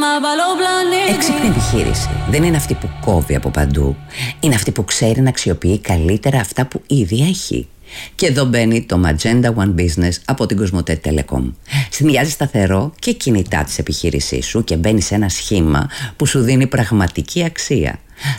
Έξυπνη επιχείρηση δεν είναι αυτή που κόβει από παντού. Είναι αυτή που ξέρει να αξιοποιεί καλύτερα αυτά που ήδη έχει. Και εδώ μπαίνει το Magenda One Business από την Cosmote Telecom. Συνδυάζει σταθερό και κινητά της επιχείρησής σου και μπαίνει σε ένα σχήμα που σου δίνει πραγματική αξία.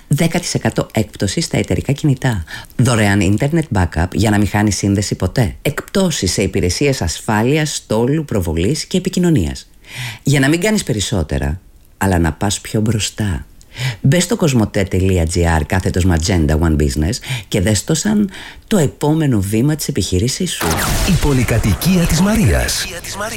10% έκπτωση στα εταιρικά κινητά. Δωρεάν internet backup για να μην χάνει σύνδεση ποτέ. Εκπτώσεις σε υπηρεσίες ασφάλειας, στόλου, προβολής και επικοινωνίας. Για να μην κάνεις περισσότερα, αλλά να πας πιο μπροστά. Μπες στο cosmote.gr /Magenda One Business και δες το σαν το επόμενο βήμα της επιχείρησής σου. Η πολυκατοικία της Μαρίας.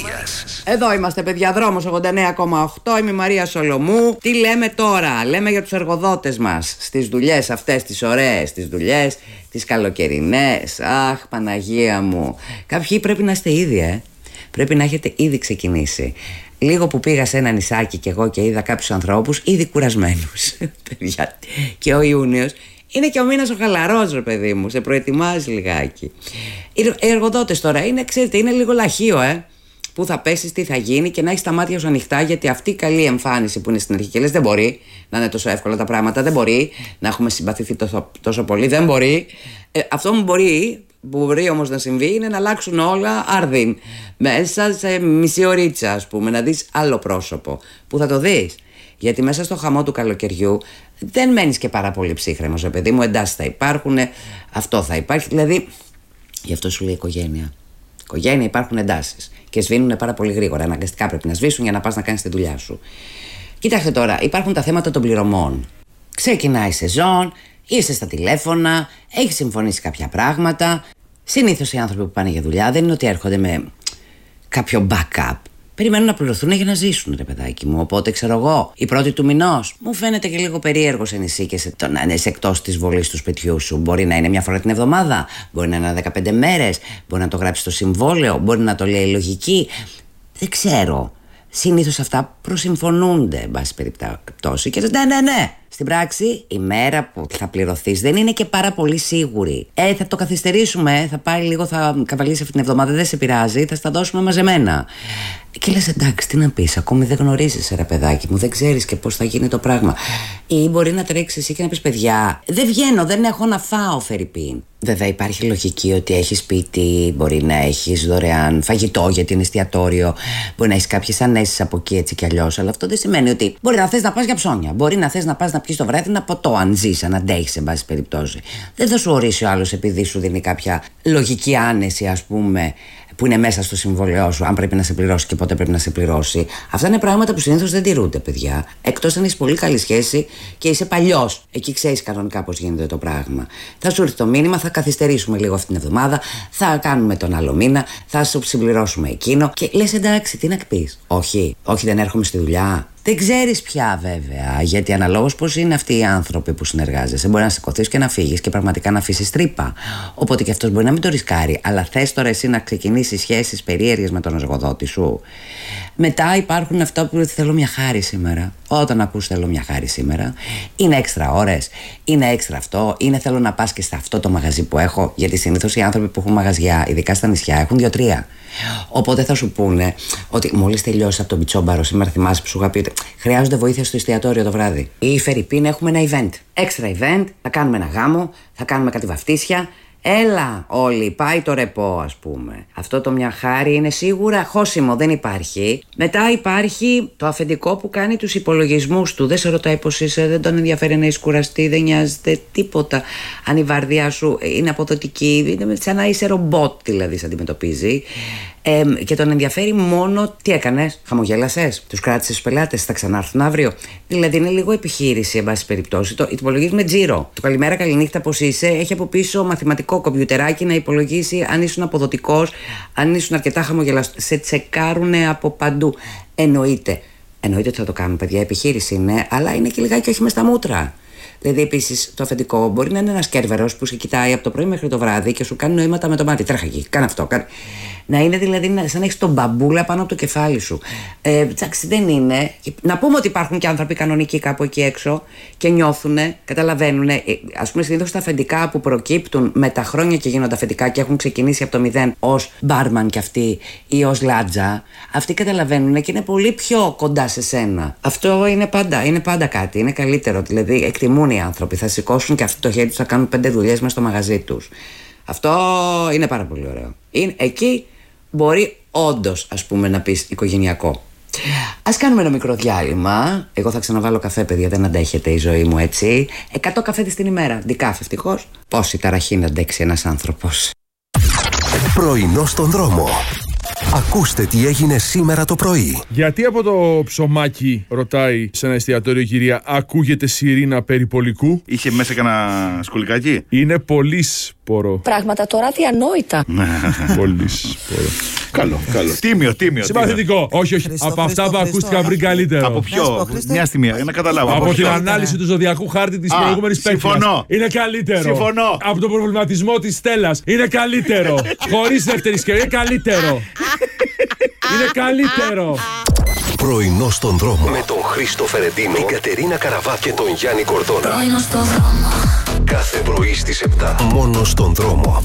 Εδώ είμαστε, παιδιά, δρόμος 89,8. Είμαι η Μαρία Σολομού. Τι λέμε τώρα? Λέμε για τους εργοδότες μας στις δουλειές αυτές τις ωραίες, τις δουλειές τις καλοκαιρινές. Αχ, Παναγία μου. Κάποιοι πρέπει να είστε ήδη, πρέπει να έχετε ήδη ξεκινήσει. Λίγο που πήγα σε ένα νησάκι κι εγώ και είδα κάποιους ανθρώπους ήδη κουρασμένους. Παιδιά. Και ο Ιούνιος είναι και ο μήνας ο χαλαρός, ρε παιδί μου. Σε προετοιμάζει λιγάκι. Οι εργοδότες τώρα είναι, ξέρετε, είναι λίγο λαχείο, Πού θα πέσεις, τι θα γίνει και να έχεις τα μάτια σου ανοιχτά, γιατί αυτή η καλή εμφάνιση που είναι στην αρχή και λες δεν μπορεί να είναι τόσο εύκολα τα πράγματα, δεν μπορεί να έχουμε συμπαθηθεί τόσο πολύ, δεν μπορεί. Αυτό που μπορεί όμως να συμβεί είναι να αλλάξουν όλα άρδιν. Μέσα σε μισή ωρίτσα, ας πούμε, να δεις άλλο πρόσωπο. Που θα το δεις. Γιατί μέσα στο χαμό του καλοκαιριού δεν μένεις και πάρα πολύ ψύχρεμος, παιδί μου. Εντάσεις θα υπάρχουν, αυτό θα υπάρχει. Δηλαδή, γι' αυτό σου λέει οικογένεια. Οικογένεια, υπάρχουν εντάσεις. Και σβήνουν πάρα πολύ γρήγορα. Αναγκαστικά πρέπει να σβήσουν για να πας να κάνεις τη δουλειά σου. Κοιτάξτε τώρα, υπάρχουν τα θέματα των πληρωμών. Ξεκινάει η σεζόν, είσαι στα τηλέφωνα, έχεις συμφωνήσει κάποια πράγματα. Συνήθως οι άνθρωποι που πάνε για δουλειά δεν είναι ότι έρχονται με κάποιο backup. Περιμένουν να πληρωθούν για να ζήσουν, ρε παιδάκι μου. Οπότε ξέρω εγώ, η πρώτη του μηνός μου φαίνεται και λίγο περίεργο σε νησί και να είσαι εκτός της βολής του σπιτιού σου. Μπορεί να είναι μια φορά την εβδομάδα, μπορεί να είναι 15 μέρες, μπορεί να το γράψει στο συμβόλαιο, μπορεί να το λέει η λογική. Δεν ξέρω. Συνήθως αυτά προσυμφωνούνται, εν πάση περιπτώσει. Και ναι. Στην πράξη, η μέρα που θα πληρωθείς δεν είναι και πάρα πολύ σίγουρη. Θα το καθυστερήσουμε, θα πάει λίγο, θα καβαλήσει αυτή την εβδομάδα, δεν σε πειράζει, θα στα δώσουμε μαζεμένα. Και λες εντάξει, τι να πεις, ακόμη δεν γνωρίζεις, ρε παιδάκι μου, δεν ξέρεις και πώς θα γίνει το πράγμα. Ή μπορεί να τρέξεις εσύ και να πεις παιδιά, δεν βγαίνω, δεν έχω να φάω, φερρυπίν. Βέβαια υπάρχει λογική ότι έχεις σπίτι, μπορεί να έχεις δωρεάν φαγητό γιατί είναι εστιατόριο, μπορεί να έχεις κάποιες ανέσεις από εκεί έτσι κι αλλιώς, αλλά αυτό δεν σημαίνει ότι μπορεί να θες να πας για ψώνια, μπορεί να θες να πας να πιεις το βράδυ ένα ποτό, αν ζεις, αν αντέχεις, εν πάση περιπτώσει. Δεν θα σου ορίσει ο άλλος επειδή σου δίνει κάποια λογική άνεση, ας πούμε, που είναι μέσα στο συμβόλαιό σου, αν πρέπει να σε πληρώσει και πότε πρέπει να σε πληρώσει. Αυτά είναι πράγματα που συνήθως δεν τηρούνται, παιδιά. Εκτός αν είσαι πολύ καλή σχέση και είσαι παλιός. Εκεί ξέρεις κανονικά πώς γίνεται το πράγμα. Θα σου έρθει το μήνυμα, θα καθυστερήσουμε λίγο αυτή την εβδομάδα, θα κάνουμε τον άλλο μήνα, θα σου συμπληρώσουμε εκείνο. Και λες εντάξει, τι να πεις. Όχι, δεν έρχομαι στη δουλειά. Δεν ξέρεις πια βέβαια, γιατί αναλόγως πώς είναι αυτοί οι άνθρωποι που συνεργάζεσαι. Μπορεί να σηκωθείς και να φύγεις και πραγματικά να αφήσεις τρύπα. Οπότε και αυτός μπορεί να μην το ρισκάρει. Αλλά θες τώρα εσύ να ξεκινήσεις σχέσεις περίεργες με τον εργοδότη σου. Μετά υπάρχουν αυτά που θέλω μια χάρη σήμερα. Όταν ακούς θέλω μια χάρη σήμερα, είναι έξτρα ώρες, είναι έξτρα αυτό, είναι θέλω να πας και σε αυτό το μαγαζί που έχω. Γιατί συνήθως οι άνθρωποι που έχουν μαγαζιά, ειδικά στα νησιά, έχουν 2-3. Οπότε θα σου πούνε ότι μόλις τελειώσει από τον πιτσόμπαρο, σήμερα θυμάσαι που σου είχα πει ότι χρειάζονται βοήθεια στο εστιατόριο το βράδυ. Ή φερρυπίν, έχουμε ένα event. Έξτρα event, θα κάνουμε ένα γάμο, θα κάνουμε κάτι βαφτίσια. Έλα όλοι, πάει το ρεπό, ας πούμε. Αυτό το μια χάρη είναι σίγουρα χώσιμο, δεν υπάρχει. Μετά υπάρχει το αφεντικό που κάνει τους υπολογισμούς του. Δεν σε ρωτάει πως είσαι, δεν τον ενδιαφέρει να είσαι κουραστή, δεν νοιάζεται τίποτα. Αν η βαρδιά σου είναι αποδοτική, είναι σαν να είσαι ρομπότ, δηλαδή σε αντιμετωπίζει. Και τον ενδιαφέρει μόνο τι έκανες, χαμογέλασες, τους κράτησες τους πελάτες, θα ξανάρθουν αύριο. Δηλαδή είναι λίγο επιχείρηση, εν πάση περιπτώσει. Το υπολογίζει με τζίρο. Το καλημέρα, καληνύχτα, πώς είσαι, έχει από πίσω μαθηματικό κομπιουτεράκι να υπολογίσει αν ήσουν αποδοτικός, αν ήσουν αρκετά χαμογελαστός. Σε τσεκάρουνε από παντού. Εννοείται ότι θα το κάνουν, παιδιά, επιχείρηση είναι, αλλά είναι και λιγάκι όχι μες στα μούτρα. Δηλαδή, επίσης, το αφεντικό μπορεί να είναι ένας κέρβερος που σε κοιτάει από το πρωί μέχρι το βράδυ και σου κάνει νοήματα με το μάτι. Τρέχα εκεί, κάνε αυτό. Να είναι δηλαδή σαν να έχεις τον μπαμπούλα πάνω από το κεφάλι σου. Εντάξει, δεν είναι. Να πούμε ότι υπάρχουν και άνθρωποι κανονικοί κάπου εκεί έξω και νιώθουν, καταλαβαίνουν. Ας πούμε, συνήθως τα αφεντικά που προκύπτουν με τα χρόνια και γίνονται αφεντικά και έχουν ξεκινήσει από το μηδέν ως μπάρμαν κι αυτοί ή ως λάτζα, αυτοί καταλαβαίνουν και είναι πολύ πιο κοντά σε σένα. Αυτό είναι πάντα κάτι. Είναι καλύτερο. Δηλαδή, εκτιμούν οι άνθρωποι. Θα σηκώσουν και αυτό το χέρι τους, θα κάνουν 5 δουλειές μέσα στο μαγαζί τους. Αυτό είναι πάρα πολύ ωραίο. Εκεί μπορεί όντως, ας πούμε, να πεις οικογενειακό. Ας κάνουμε ένα μικρό διάλειμμα. Εγώ θα ξαναβάλω καφέ, παιδιά, δεν αντέχεται η ζωή μου έτσι. 100 καφέδες την ημέρα. Δικάφε, ευτυχώς. Πόση ταραχή να αντέξει ένας άνθρωπος. Πρωινό στον δρόμο. Ακούστε τι έγινε σήμερα το πρωί. Γιατί από το ψωμάκι, ρωτάει σε ένα εστιατόριο η κυρία, ακούγεται σιρήνα περιπολικού? Είχε μέσα κανένα σκολικάκι? Είναι πολύ σπόρο. Πράγματα τώρα διανόητα. Πολύ σπόρο. Καλό. Τίμιο. Συμπαθητικό. Όχι. Από αυτά που ακούστηκαν πριν καλύτερο. Από ποιο? Μια στιγμή, να καταλάβω. Από την ανάλυση του ζωδιακού χάρτη της προηγούμενης παίκτριας. Συμφωνώ. Είναι καλύτερο. Συμφωνώ. Από τον προβληματισμό της Στέλλας. Είναι καλύτερο. Χωρίς δεύτερη σκέψη. Είναι καλύτερο. Είναι καλύτερο. Πρωινό στον δρόμο. Με τον Χρήστο Φερεντίνο, την Κατερίνα Καραβά και τον Γιάννη Κορδόνα. Πρωινό στον δρόμο. Κάθε πρωί στις 7. Μόνο στον δρόμο.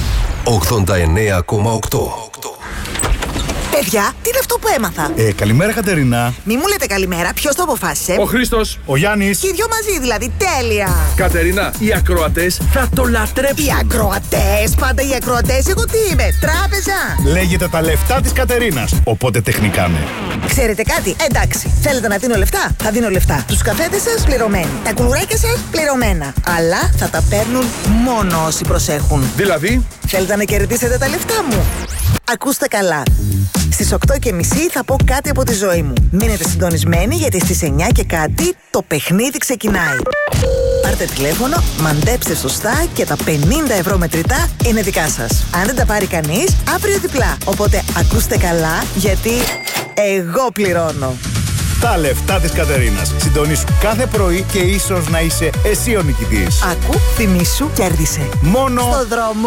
89,8. Παιδιά, τι είναι αυτό που έμαθα? Καλημέρα, Κατερίνα. Μη μου λέτε καλημέρα, ποιος το αποφάσισε? Ο Χρήστος. Ο Γιάννης. Και οι δυο μαζί δηλαδή, τέλεια! Κατερίνα, οι ακροατές θα το λατρέψουν. Οι ακροατές, πάντα οι ακροατές, εγώ τι είμαι, τράπεζα! Λέγεται τα λεφτά της Κατερίνας, οπότε τεχνικά ναι. Ξέρετε κάτι, εντάξει, θέλετε να δίνω λεφτά, θα δίνω λεφτά. Τους καφέδες σας πληρωμένοι, τα κουλουράκια σας πληρωμένα. Αλλά θα τα παίρνουν μόνο όσοι προσέχουν. Δηλαδή, θέλετε να κερδίσετε τα λεφτά μου? Ακούστε καλά. Στις 8:30 θα πω κάτι από τη ζωή μου. Μείνετε συντονισμένοι γιατί στις 9 και κάτι το παιχνίδι ξεκινάει. Πάρτε τηλέφωνο, μαντέψτε σωστά και τα 50 ευρώ μετρητά είναι δικά σας. Αν δεν τα πάρει κανείς, αύριο διπλά. Οπότε ακούστε καλά γιατί εγώ πληρώνω. Τα λεφτά της Κατερίνας. Συντονίσου κάθε πρωί και ίσως να είσαι εσύ ο νικητής. Ακού, θυμήσου, κέρδισε. Μόνο στο δρόμο.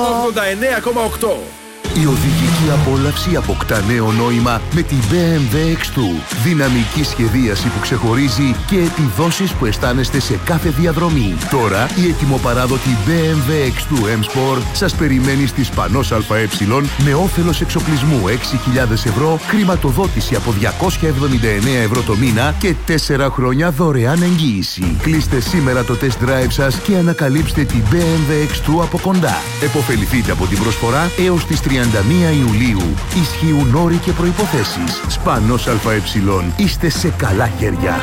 89,8. Η οδηγική απόλαυση αποκτά νέο νόημα με την BMW X2. Δυναμική σχεδίαση που ξεχωρίζει και επιδόσεις που αισθάνεστε σε κάθε διαδρομή. Τώρα η ετοιμοπαράδοτη BMW X2 M Sport σας περιμένει στη Σπανός ΑΕ με όφελος εξοπλισμού 6.000 ευρώ, χρηματοδότηση από 279 ευρώ το μήνα και 4 χρόνια δωρεάν εγγύηση. Κλείστε σήμερα το test drive σας και ανακαλύψτε την BMW X2 από κοντά. Εποφεληθείτε από την προσφορά έως τις 31 Ιουλίου. Ισχύουν όροι και προϋποθέσεις. Σπανός ΑΕ. Είστε σε καλά χέρια.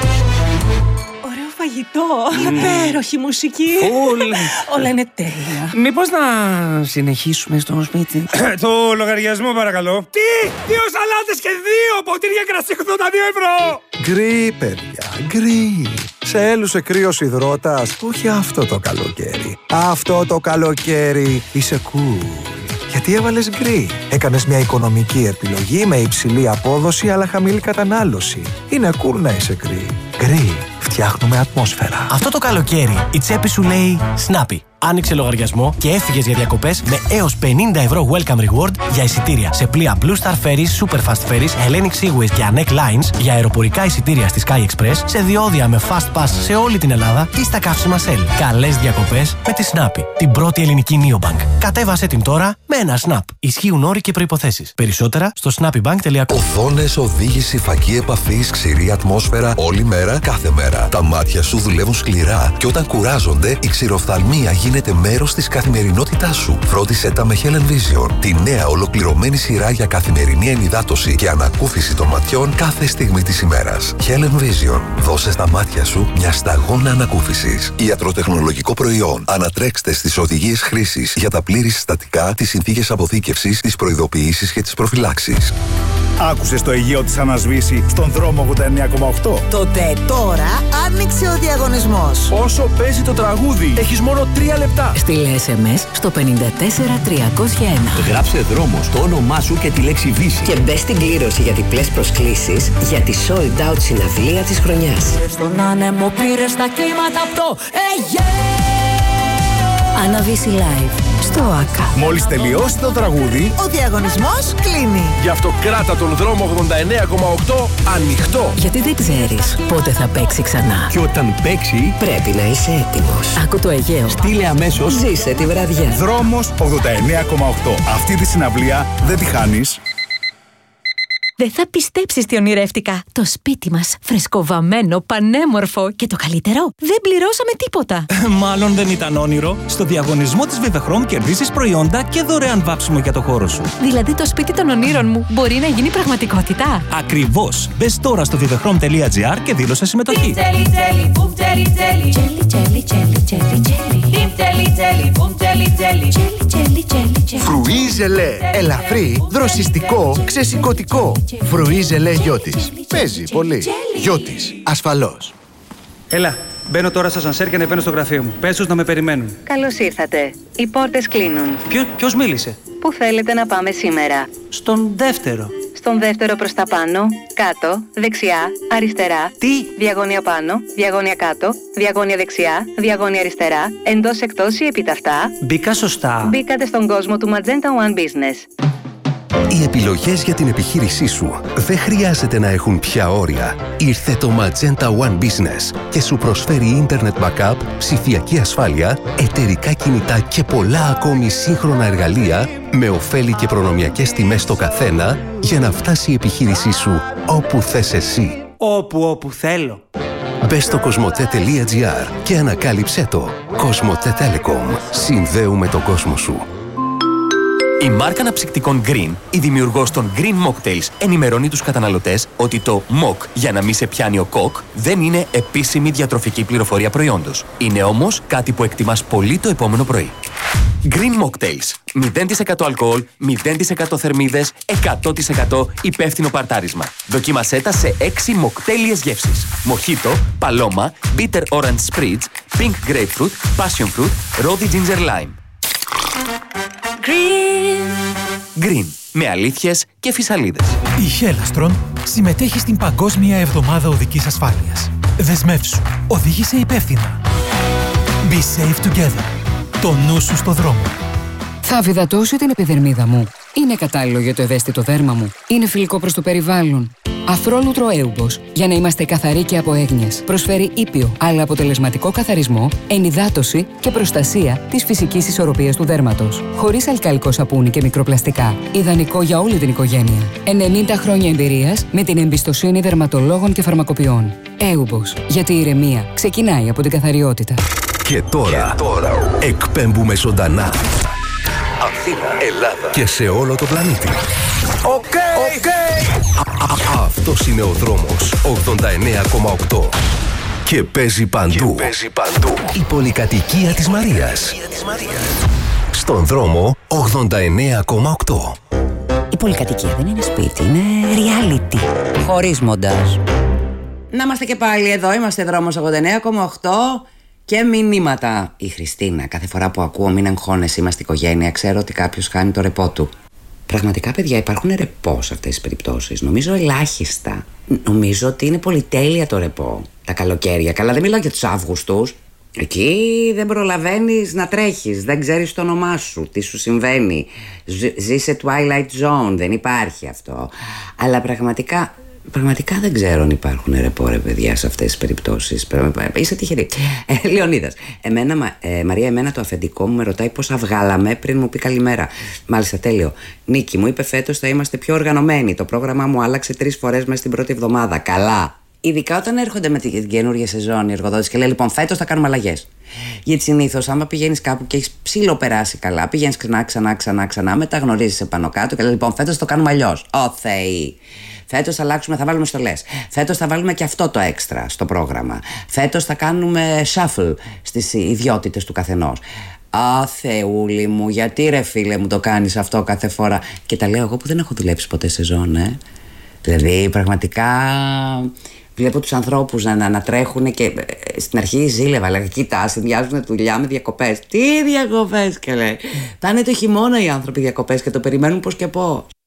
Ωραίο φαγητό. Υπέροχη μουσική. Όλα είναι τέλεια. Μήπως να συνεχίσουμε στο σπίτι? Το λογαριασμό παρακαλώ. Τι! 2 σαλάτες και 2 ποτήρια κρασί 82 ευρώ! Γκρι, παιδιά, γκρι. Σε έλουσε κρύος υδρότας, όχι αυτό το καλοκαίρι. Αυτό το καλοκαίρι είσαι cool. Γιατί έβαλες γκρι. Έκανες μια οικονομική επιλογή με υψηλή απόδοση αλλά χαμηλή κατανάλωση. Είναι cool να είσαι γκρι. Γκρι. Φτιάχνουμε ατμόσφαιρα. Αυτό το καλοκαίρι η τσέπη σου λέει Snappy. Άνοιξε λογαριασμό και έφυγες για διακοπές με έως 50 ευρώ welcome reward για εισιτήρια σε πλοία Blue Star Ferries, Super Fast Ferries, Hellenic Seaways και Anek Lines, για αεροπορικά εισιτήρια στη Sky Express, σε διόδια με Fast Pass σε όλη την Ελλάδα ή στα καύσιμα Shell. Καλές διακοπές με τη Snappy, την πρώτη ελληνική neobank. Κατέβασε την τώρα με ένα Snap. Ισχύουν όροι και προϋποθέσεις. Περισσότερα στο snappybank.com. Οθόνες, οδήγηση, φακή επαφής, ξηρή ατμόσφαιρα, όλη μέρα, κάθε μέρα. Τα μάτια σου δουλεύουν σκληρά και όταν κουράζονται, η ξηροφθαλμία γίνεται μέρος της καθημερινότητάς σου. Φρόντισε τα με Helen Vision, τη νέα ολοκληρωμένη σειρά για καθημερινή ενυδάτωση και ανακούφιση των ματιών κάθε στιγμή της ημέρας. Helen Vision. Δώσε στα μάτια σου μια σταγόνα ανακούφισης. Ιατροτεχνολογικό προϊόν. Ανατρέξτε στις οδηγίες χρήσης για τα πλήρη συστατικά, τις συνθήκες αποθήκευσης, τις προειδοποιήσεις και τις προφυλάξεις. Άκουσες το ηγείο της ανασβήσει στον δρόμο 89,8. Τότε τώρα άνοιξε ο διαγωνισμός. Όσο παίζει το τραγούδι, έχεις μόνο 3 λεπτά. Στείλε SMS στο 54301. Γράψε δρόμο στο όνομά σου και τη λέξη Βύση. Και μπες στην κλήρωση για διπλές προσκλήσεις για τη sold out συναυλία της χρονιάς. Στον άνεμο πήρες τα κύματα από το Αιγαίο. Αναβύση Live. στο ΆΚΑ. Μόλις τελειώσει το τραγούδι, ο διαγωνισμός κλείνει. Γι' αυτό κράτα τον δρόμο 89,8 ανοιχτό. Γιατί δεν ξέρεις πότε θα παίξει ξανά. Και όταν παίξει, πρέπει να είσαι έτοιμος. Άκου το Αιγαίο. Στείλε αμέσως. Ζήσε τη βραδιά. Δρόμος 89,8. Αυτή τη συναυλία δεν τη χάνεις. Δεν θα πιστέψεις τι ονειρεύτηκα. Το σπίτι μας, φρεσκοβαμμένο, πανέμορφο και το καλύτερο, δεν πληρώσαμε τίποτα. Μάλλον δεν ήταν όνειρο. Στο διαγωνισμό της Vivechrom κερδίσεις προϊόντα και δωρεάν βάψιμο για το χώρο σου. Δηλαδή το σπίτι των ονείρων μου μπορεί να γίνει πραγματικότητα. Ακριβώς. Μπες τώρα στο vivechrom.gr και δήλωσε συμμετοχή. Φρουί ζελέ. Ελαφρύ, δροσιστικό, ξεσηκωτικό. Φρουί ζελέ Γιώτης. Παίζει πολύ. Γιώτης. Ασφαλώς. Έλα, μπαίνω τώρα στο ασανσέρ και ανεβαίνω στο γραφείο μου. Πες τους να με περιμένουν. Καλώς ήρθατε. Οι πόρτες κλείνουν. Ποιος μίλησε? Πού θέλετε να πάμε σήμερα? Στον δεύτερο. Στον δεύτερο προς τα πάνω, κάτω, δεξιά, αριστερά. Τι? Διαγώνια πάνω, διαγώνια κάτω, διαγώνια δεξιά, διαγώνια αριστερά, εντός εκτός ή επιταυτά. Μπήκα σωστά. Μπήκατε στον κόσμο του Magenta One Business. Οι επιλογές για την επιχείρησή σου δεν χρειάζεται να έχουν πια όρια. Ήρθε το Magenta One Business και σου προσφέρει Internet Backup, ψηφιακή ασφάλεια, εταιρικά κινητά και πολλά ακόμη σύγχρονα εργαλεία με ωφέλη και προνομιακές τιμές στο καθένα για να φτάσει η επιχείρησή σου όπου θες εσύ. Όπου θέλω. Μπες στο cosmote.gr και ανακάλυψέ το. Cosmote Telecom. Συνδέουμε τον κόσμο σου. Η μάρκα αναψυκτικών Green, η δημιουργός των Green Mocktails, ενημερώνει τους καταναλωτές ότι το Mock, για να μην σε πιάνει ο κοκ, δεν είναι επίσημη διατροφική πληροφορία προϊόντος. Είναι όμως κάτι που εκτιμάς πολύ το επόμενο πρωί. Green Mocktails. 0% αλκοόλ, 0% θερμίδες, 100% υπεύθυνο παρτάρισμα. Δοκίμασέ τα σε 6 μοκτέλιες γεύσεις. Μοχίτο, παλώμα, bitter orange spritz, pink grapefruit, passion fruit, rosy ginger lime. Green, με αλήθειες και φυσαλίδες. Η Χέλαστρον συμμετέχει στην Παγκόσμια Εβδομάδα Οδικής Ασφάλειας. Δεσμεύσου, οδήγησε υπεύθυνα. Be safe together. Το νου σου στο δρόμο. Θα αφυδατώσω την επιδερμίδα μου. Είναι κατάλληλο για το ευαίσθητο δέρμα μου. Είναι φιλικό προς το περιβάλλον. Αφρόλουτρο Έουμπος, για να είμαστε καθαροί και από έγνοιες. Προσφέρει ήπιο, αλλά αποτελεσματικό καθαρισμό, ενυδάτωση και προστασία της φυσικής ισορροπίας του δέρματος. Χωρίς αλκαλικό σαπούνι και μικροπλαστικά. Ιδανικό για όλη την οικογένεια. 90 χρόνια εμπειρίας με την εμπιστοσύνη δερματολόγων και φαρμακοποιών. Έουμπος, γιατί η ηρεμία ξεκινάει από την καθαριότητα. Και τώρα εκπέμπουμε ζωντανά. Αθήνα, Ελλάδα και σε όλο το πλανήτη. Οκ. Αυτός είναι ο δρόμος 89,8 και παίζει παντού. Η πολυκατοικία της Μαρίας. Στον δρόμο 89,8. Η πολυκατοικία δεν είναι σπίτι, είναι reality. Χωρίς μοντάζ. Να είμαστε και πάλι εδώ, είμαστε δρόμος 89,8 και μηνύματα. Η Χριστίνα, κάθε φορά που ακούω μην αγχώνεσαι, είμαστε οικογένεια, ξέρω ότι κάποιος χάνει το ρεπό του. Πραγματικά, παιδιά, υπάρχουν ρεπό σε αυτές τις περιπτώσεις. Νομίζω ελάχιστα. Νομίζω ότι είναι πολυτέλεια το ρεπό τα καλοκαίρια. Καλά, δεν μιλάω για τους Αύγουστους. Εκεί δεν προλαβαίνεις να τρέχεις, δεν ξέρεις το όνομά σου, τι σου συμβαίνει. Ζεις σε Twilight Zone, δεν υπάρχει αυτό. Αλλά πραγματικά δεν ξέρω αν υπάρχουν ρεπό, ρε παιδιά, σε αυτές τις περιπτώσεις. Είσαι τυχερή. Λεωνίδας, Μαρία, εμένα το αφεντικό μου με ρωτάει πόσα βγάλαμε πριν μου πει καλημέρα. Μάλιστα, τέλειο. Νίκη, μου είπε φέτος θα είμαστε πιο οργανωμένοι. Το πρόγραμμα μου άλλαξε 3 φορές μέσα στην πρώτη εβδομάδα. Καλά. Ειδικά όταν έρχονται με την καινούργια σεζόν οι εργοδότες και λέει λοιπόν φέτος θα κάνουμε αλλαγές. Γιατί συνήθως, άμα πηγαίνεις κάπου και έχεις ψήλο περάσει καλά, πηγαίνεις ξανά, μετά γνωρίζεις επάνω κάτω και λέει λοιπόν φέτος το κάνουμε αλλιώς. Ω Θεοί. Φέτος θα αλλάξουμε, θα βάλουμε στολές. Φέτος θα βάλουμε και αυτό το έξτρα στο πρόγραμμα. Φέτος θα κάνουμε shuffle στις ιδιότητες του καθενός. Α, Θεούλη μου, γιατί ρε φίλε μου το κάνεις αυτό κάθε φορά? Και τα λέω εγώ που δεν έχω δουλέψει ποτέ σεζόν, Δηλαδή, πραγματικά βλέπω τους ανθρώπους να τρέχουν και στην αρχή ζήλευα. Λέγα, κοίτα, συνδυάζουν δουλειά με διακοπές. Τι διακοπές, και λέει. Πάνε το χειμώνα οι άνθρωποι διακοπές και το περιμένουν πώς και πώς.